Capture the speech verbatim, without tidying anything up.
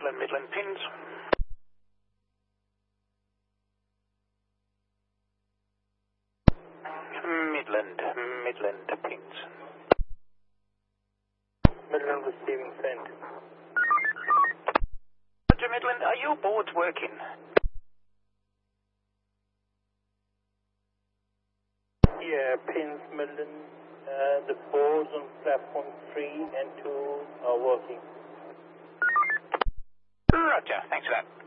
Midland, Midland, pins. Midland, Midland, pins. Midland receiving sent. Roger, Midland, are your boards working? Yeah, pins Midland. Uh, the boards on platform three and two are working. Roger, thanks for that.